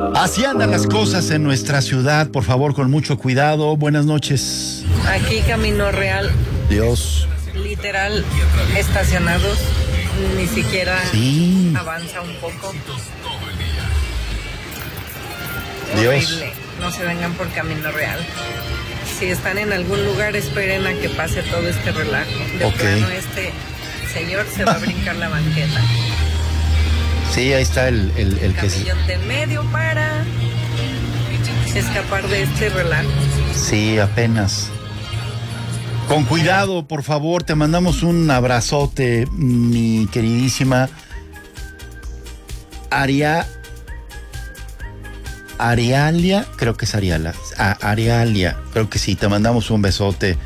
Así andan las cosas en nuestra ciudad, por favor, con mucho cuidado. Buenas noches. Aquí Camino Real. Dios. Literal, estacionados, ni siquiera sí. Avanza un poco. Dios. Horrible, no se vengan por Camino Real. Si están en algún lugar, esperen a que pase todo este relajo. De plano, este señor se va a brincar la banqueta. Sí, ahí está el que se... camellón de medio para escapar de este relajo. Sí, apenas. Con cuidado, por favor, te mandamos un abrazote, mi queridísima Arialia, creo que es Arialia, creo que sí, te mandamos un besote.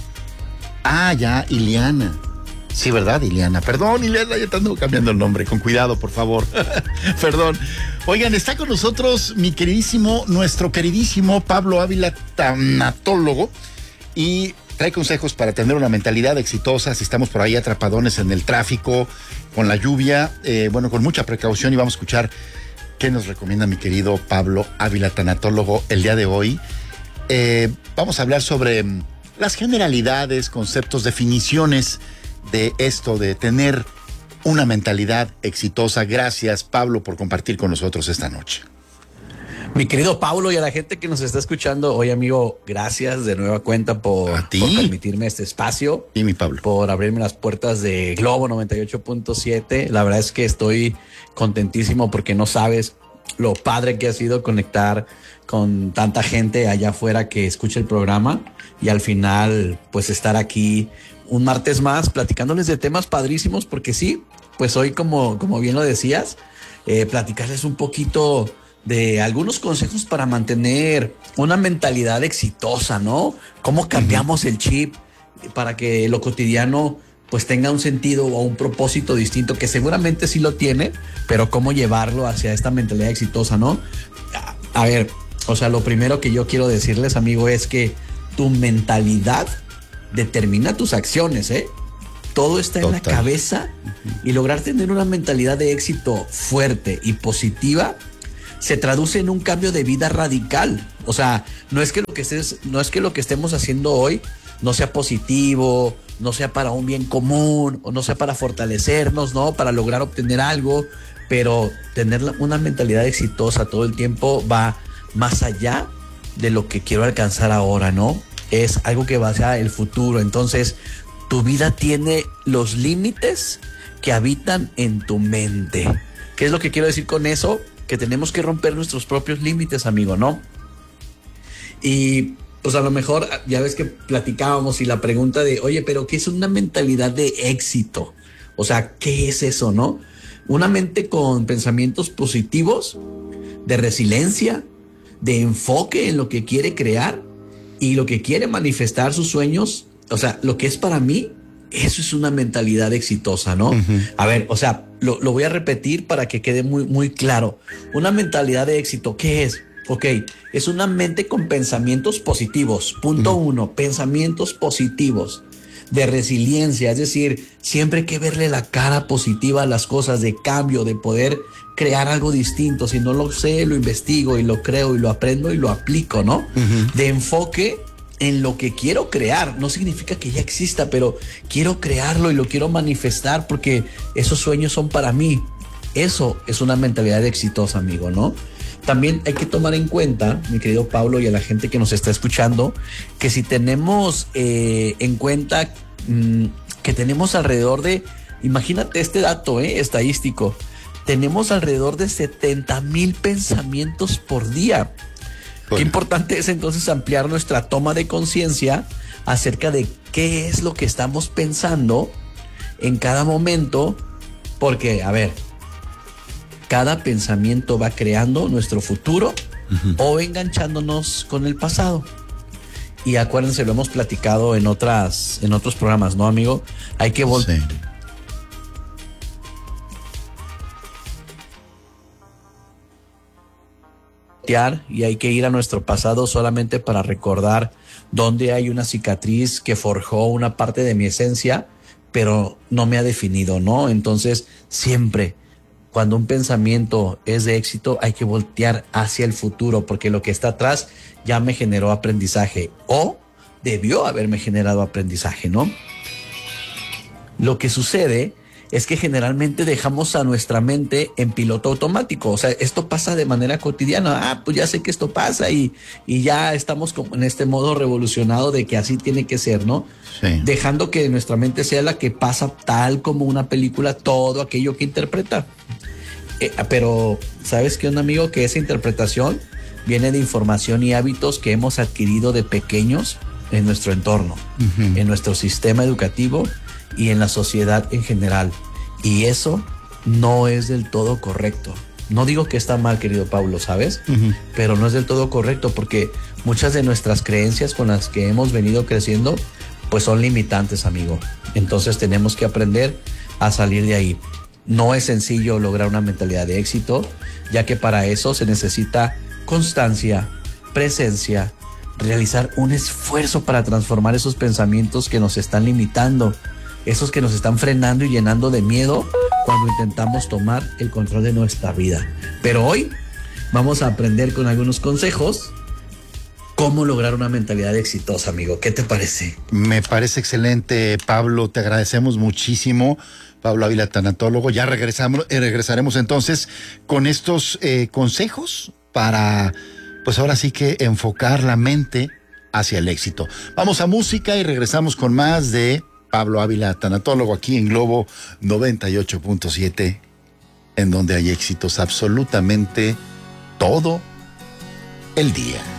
Ah, ya, Ileana. Sí, ¿verdad, Ileana? Perdón, Ileana, ya te ando cambiando el nombre. Con cuidado, por favor. Perdón. Oigan, está con nosotros nuestro queridísimo Pablo Ávila, tanatólogo, y trae consejos para tener una mentalidad exitosa si estamos por ahí atrapadones en el tráfico, con la lluvia, con mucha precaución, y vamos a escuchar qué nos recomienda mi querido Pablo Ávila, tanatólogo, el día de hoy. Vamos a hablar sobre las generalidades, conceptos, definiciones de esto, de tener una mentalidad exitosa. Gracias, Pablo, por compartir con nosotros esta noche. Mi querido Pablo, y a la gente que nos está escuchando hoy, amigo, gracias de nueva cuenta por permitirme este espacio. Y mi Pablo. Por abrirme las puertas de Globo 98.7. La verdad es que estoy contentísimo porque no sabes lo padre que ha sido conectar con tanta gente allá afuera que escucha el programa, y al final pues estar aquí un martes más platicándoles de temas padrísimos, porque sí, pues hoy como bien lo decías, platicarles un poquito de algunos consejos para mantener una mentalidad exitosa, ¿no? Cómo cambiamos el chip para que lo cotidiano pues tenga un sentido o un propósito distinto, que seguramente sí lo tiene, pero cómo llevarlo hacia esta mentalidad exitosa, ¿no? A ver, o sea, lo primero que yo quiero decirles, amigo, es que tu mentalidad determina tus acciones, ¿eh? Todo está en la cabeza, y lograr tener una mentalidad de éxito fuerte y positiva se traduce en un cambio de vida radical. O sea, no es que lo que estemos haciendo hoy no sea positivo, no sea para un bien común, o no sea para fortalecernos, ¿no? Para lograr obtener algo, pero tener una mentalidad exitosa todo el tiempo va más allá de lo que quiero alcanzar ahora, ¿no? Es algo que va hacia el futuro. Entonces, tu vida tiene los límites que habitan en tu mente. ¿Qué es lo que quiero decir con eso? Que tenemos que romper nuestros propios límites, amigo, ¿no? Y pues a lo mejor ya ves que platicábamos, y la pregunta de, oye, pero ¿qué es una mentalidad de éxito? O sea, ¿qué es eso, no? Una mente con pensamientos positivos, de resiliencia, de enfoque en lo que quiere crear y lo que quiere manifestar sus sueños. O sea, lo que es para mí, eso es una mentalidad exitosa, ¿no? Uh-huh. A ver, o sea, lo voy a repetir para que quede muy, muy claro. Una mentalidad de éxito, ¿qué es? Ok, es una mente con pensamientos positivos. Punto uno, pensamientos positivos, de resiliencia, es decir, siempre hay que verle la cara positiva a las cosas, de cambio, de poder crear algo distinto. Si no lo sé, lo investigo y lo creo y lo aprendo y lo aplico, ¿no? Uh-huh. De enfoque en lo que quiero crear. No significa que ya exista, pero quiero crearlo y lo quiero manifestar porque esos sueños son para mí. Eso es una mentalidad exitosa, amigo, ¿no? También hay que tomar en cuenta, mi querido Pablo, y a la gente que nos está escuchando, que si tenemos en cuenta que tenemos alrededor de, imagínate este dato estadístico, tenemos alrededor de 70,000 pensamientos por día. Qué importante es entonces ampliar nuestra toma de conciencia acerca de qué es lo que estamos pensando en cada momento, porque, a ver, cada pensamiento va creando nuestro futuro o enganchándonos con el pasado. Y acuérdense, lo hemos platicado en otros programas, ¿no, amigo? Hay que volver. Sí. Y hay que ir a nuestro pasado solamente para recordar dónde hay una cicatriz que forjó una parte de mi esencia, pero no me ha definido, ¿no? Entonces, siempre cuando un pensamiento es de éxito, hay que voltear hacia el futuro, porque lo que está atrás ya me generó aprendizaje o debió haberme generado aprendizaje, ¿no? Lo que sucede es que generalmente dejamos a nuestra mente en piloto automático. O sea, esto pasa de manera cotidiana. Pues ya sé que esto pasa y ya estamos como en este modo revolucionado de que así tiene que ser, ¿no? Sí. Dejando que nuestra mente sea la que pasa tal como una película todo aquello que interpreta. Pero, ¿sabes qué, un amigo? Que esa interpretación viene de información y hábitos que hemos adquirido de pequeños en nuestro entorno, en nuestro sistema educativo y en la sociedad en general. Y eso no es del todo correcto. No digo que está mal, querido Pablo, ¿sabes? Pero no es del todo correcto, porque muchas de nuestras creencias con las que hemos venido creciendo, pues son limitantes, amigo. Entonces tenemos que aprender a salir de ahí. No es sencillo lograr una mentalidad de éxito, ya que para eso se necesita constancia, presencia, realizar un esfuerzo para transformar esos pensamientos que nos están limitando, esos que nos están frenando y llenando de miedo cuando intentamos tomar el control de nuestra vida. Pero hoy vamos a aprender con algunos consejos cómo lograr una mentalidad exitosa, amigo. ¿Qué te parece? Me parece excelente, Pablo. Te agradecemos muchísimo. Pablo Ávila, tanatólogo. Ya regresaremos entonces con estos consejos para, pues ahora sí que enfocar la mente hacia el éxito. Vamos a música y regresamos con más de Pablo Ávila, tanatólogo, aquí en Globo 98.7, en donde hay éxitos absolutamente todo el día.